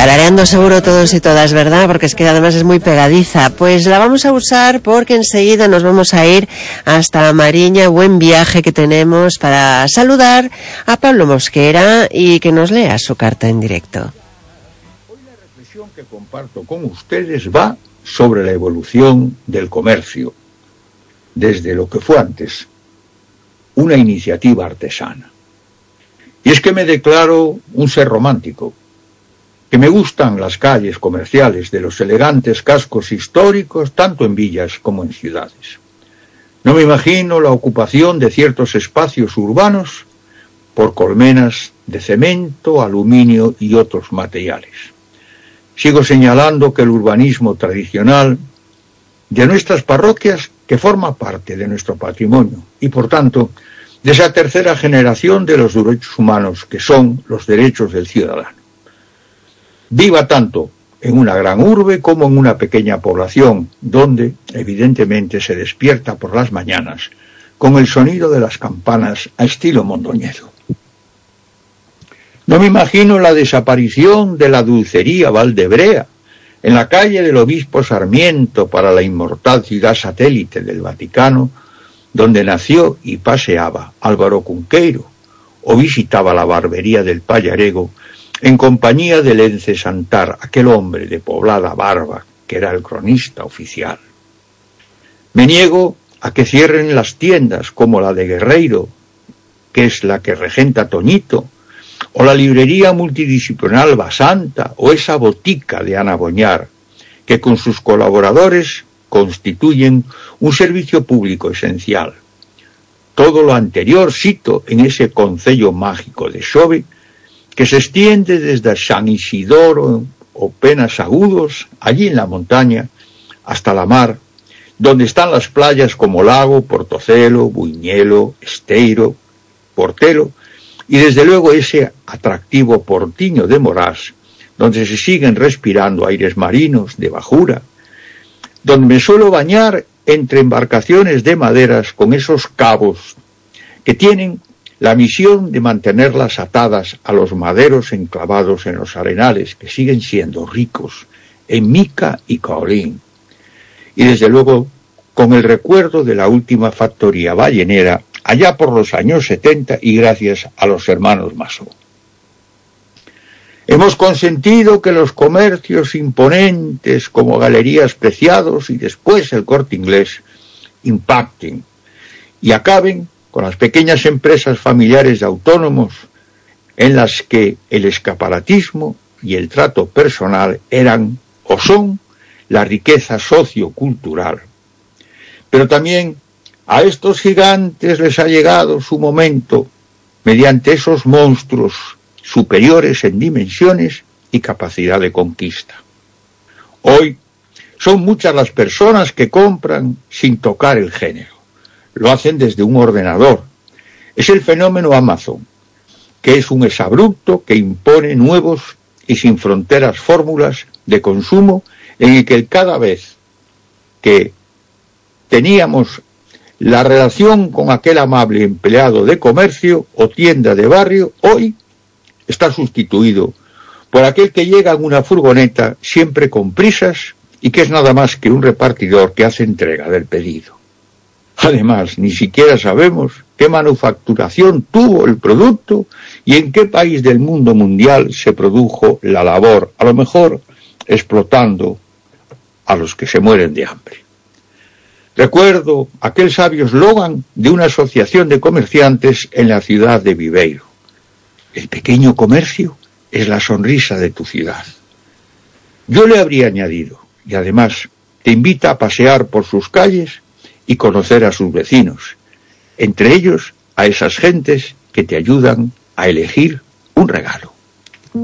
Tarareando seguro todos y todas, ¿verdad? Porque es que además es muy pegadiza. Pues la vamos a usar porque enseguida nos vamos a ir hasta Mariña. Buen viaje que tenemos para saludar a Pablo Mosquera y que nos lea su carta en directo. Hoy la reflexión que comparto con ustedes va sobre la evolución del comercio, desde lo que fue antes una iniciativa artesana. Y es que me declaro un ser romántico, que me gustan las calles comerciales de los elegantes cascos históricos, tanto en villas como en ciudades. No me imagino la ocupación de ciertos espacios urbanos por colmenas de cemento, aluminio y otros materiales. Sigo señalando que el urbanismo tradicional de nuestras parroquias, que forma parte de nuestro patrimonio y, por tanto, de esa tercera generación de los derechos humanos, que son los derechos del ciudadano. Viva tanto en una gran urbe como en una pequeña población, donde, evidentemente, se despierta por las mañanas con el sonido de las campanas a estilo mondoñedo. No me imagino la desaparición de la dulcería Valdebrea en la calle del Obispo Sarmiento para la inmortal ciudad satélite del Vaticano, donde nació y paseaba Álvaro Cunqueiro, o visitaba la barbería del Pallarego en compañía de Lence Santar, aquel hombre de poblada barba que era el cronista oficial. Me niego a que cierren las tiendas como la de Guerreiro, que es la que regenta Toñito, o la librería multidisciplinar Basanta, o esa botica de Ana Boñar, que con sus colaboradores constituyen un servicio público esencial. Todo lo anterior cito en ese concello mágico de Xove, que se extiende desde San Isidoro o Penasagudos, allí en la montaña, hasta la mar, donde están las playas como Lago, Portocelo, Buñuelo, Esteiro, Portelo, y desde luego ese atractivo Portiño de Morás, donde se siguen respirando aires marinos de bajura, donde me suelo bañar entre embarcaciones de maderas con esos cabos que tienen la misión de mantenerlas atadas a los maderos enclavados en los arenales, que siguen siendo ricos en mica y caolín. Y desde luego con el recuerdo de la última factoría ballenera allá por los años 70 y gracias a los hermanos Masó. Hemos consentido que los comercios imponentes como Galerías Preciados y después el Corte Inglés impacten y acaben con las pequeñas empresas familiares de autónomos en las que el escaparatismo y el trato personal eran o son la riqueza sociocultural. Pero también a estos gigantes les ha llegado su momento mediante esos monstruos superiores en dimensiones y capacidad de conquista. Hoy son muchas las personas que compran sin tocar el género. Lo hacen desde un ordenador. Es el fenómeno Amazon, que es un exabrupto que impone nuevos y sin fronteras fórmulas de consumo en el que cada vez que teníamos la relación con aquel amable empleado de comercio o tienda de barrio, hoy está sustituido por aquel que llega en una furgoneta siempre con prisas y que es nada más que un repartidor que hace entrega del pedido. Además, ni siquiera sabemos qué manufacturación tuvo el producto y en qué país del mundo mundial se produjo la labor, a lo mejor explotando a los que se mueren de hambre. Recuerdo aquel sabio eslogan de una asociación de comerciantes en la ciudad de Viveiro: el pequeño comercio es la sonrisa de tu ciudad. Yo le habría añadido, y además te invita a pasear por sus calles y conocer a sus vecinos, entre ellos a esas gentes que te ayudan a elegir un regalo.